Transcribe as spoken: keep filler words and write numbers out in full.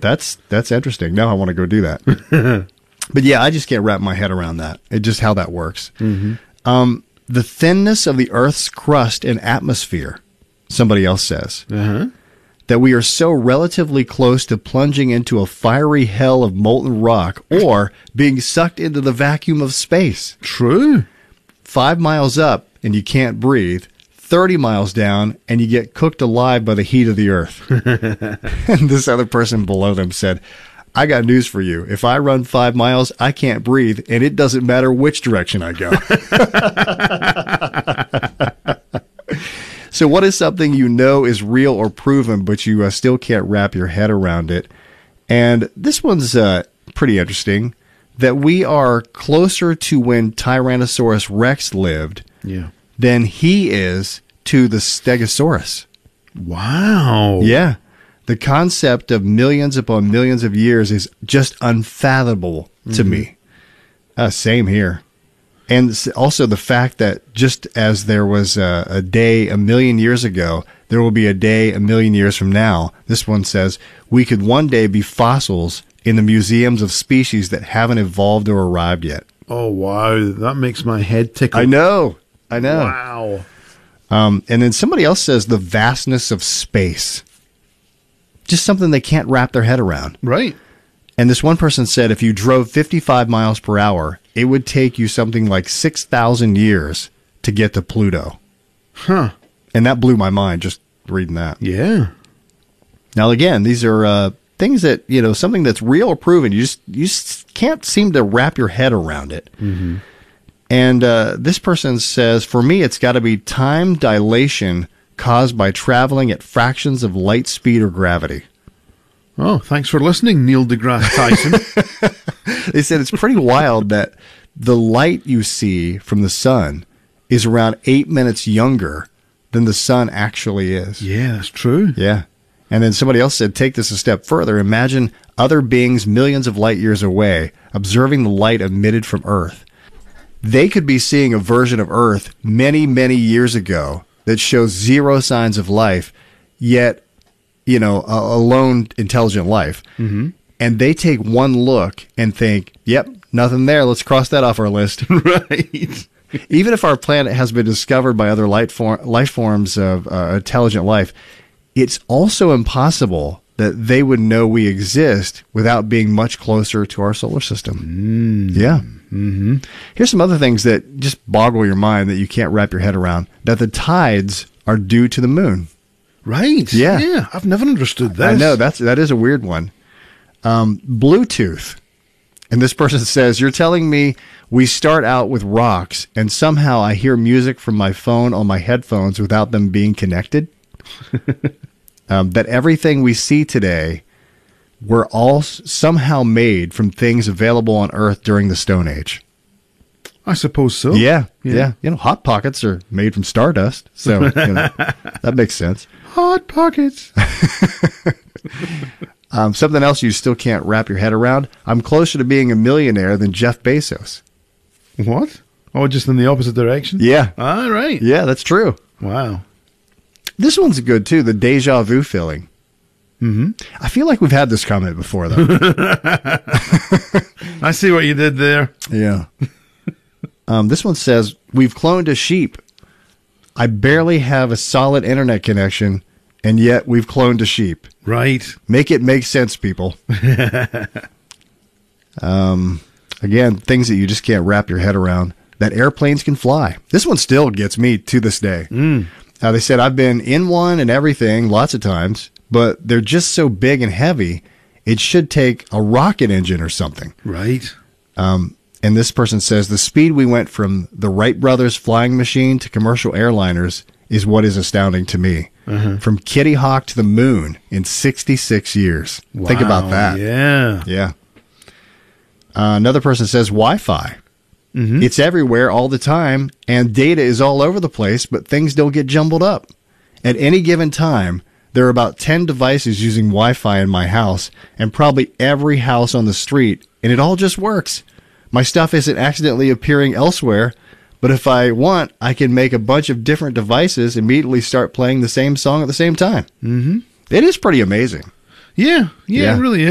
That's that's interesting. Now I want to go do that. But yeah, I just can't wrap my head around that. It just how that works. Mm-hmm. Um, the thinness of the Earth's crust and atmosphere, somebody else says, uh-huh. that we are so relatively close to plunging into a fiery hell of molten rock or being sucked into the vacuum of space. True. Five miles up and you can't breathe. thirty miles down and you get cooked alive by the heat of the Earth. And this other person below them said, I got news for you. If I run five miles, I can't breathe, and it doesn't matter which direction I go. So what is something you know is real or proven, but you uh, still can't wrap your head around it? And this one's uh, pretty interesting, that we are closer to when Tyrannosaurus Rex lived yeah. than he is to the Stegosaurus. Wow. Yeah. The concept of millions upon millions of years is just unfathomable to mm-hmm. me. Uh, same here. And also the fact that just as there was a, a day a million years ago, there will be a day a million years from now. This one says, we could one day be fossils in the museums of species that haven't evolved or arrived yet. Oh, wow. That makes my head tickle. I know. I know. Wow. Um, and then somebody else says the vastness of space. Just something they can't wrap their head around. Right. And this one person said if you drove fifty-five miles per hour, it would take you something like six thousand years to get to Pluto. Huh. And that blew my mind just reading that. Yeah. Now, again, these are uh, things that, you know, something that's real or proven. You just, you just can't seem to wrap your head around it. Mm-hmm. And uh, this person says, for me, it's got to be time dilation caused by traveling at fractions of light speed or gravity. Oh, thanks for listening, Neil deGrasse Tyson. They said it's pretty wild that the light you see from the sun is around eight minutes younger than the sun actually is. Yeah, that's true. Yeah. And then somebody else said, take this a step further. Imagine other beings millions of light years away observing the light emitted from Earth. They could be seeing a version of Earth many, many years ago that shows zero signs of life, yet, you know, a, a lone intelligent life. Mm-hmm. And they take one look and think, yep, nothing there. Let's cross that off our list. Right. Even if our planet has been discovered by other light form, life forms of uh, intelligent life, it's also impossible that they would know we exist without being much closer to our solar system. Mm. Yeah. Mm-hmm. Here's some other things that just boggle your mind that you can't wrap your head around. That the tides are due to the moon. Right. Yeah. Yeah. I've never understood that. I know. That's, that is a weird one. Um, Bluetooth. And this person says, you're telling me we start out with rocks and somehow I hear music from my phone on my headphones without them being connected? um, that everything we see today were all somehow made from things available on Earth during the Stone Age. I suppose so. Yeah, yeah. Yeah. You know, Hot Pockets are made from stardust, so you know, that makes sense. Hot Pockets. um, something else you still can't wrap your head around. I'm closer to being a millionaire than Jeff Bezos. What? Oh, just in the opposite direction? Yeah. Ah, right. Yeah, that's true. Wow. This one's good, too, the deja vu feeling. Mm-hmm. I feel like we've had this comment before, though. I see what you did there. Yeah. Um, this one says, we've cloned a sheep. I barely have a solid internet connection, and yet we've cloned a sheep. Right. Make it make sense, people. um, again, things that you just can't wrap your head around. That airplanes can fly. This one still gets me to this day. Mm. Now, they said I've been in one and everything lots of times, but they're just so big and heavy, it should take a rocket engine or something. Right. Um, and this person says the speed we went from the Wright brothers flying machine to commercial airliners is what is astounding to me. Uh-huh. From Kitty Hawk to the moon in sixty-six years. Wow, think about that. Yeah. Yeah. Uh, another person says Wi-Fi. Mm-hmm. It's everywhere all the time, and data is all over the place, but things don't get jumbled up. At any given time, there are about ten devices using Wi-Fi in my house, and probably every house on the street, and it all just works. My stuff isn't accidentally appearing elsewhere, but if I want, I can make a bunch of different devices immediately start playing the same song at the same time. Mm-hmm. It is pretty amazing. Yeah, yeah, Yeah. it really is.